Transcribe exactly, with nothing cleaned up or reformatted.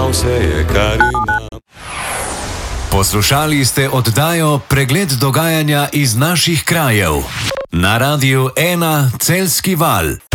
vse je, kar imam. Poslušali ste oddajo Pregled dogajanja iz naših krajev na Radiu ena Celjski val.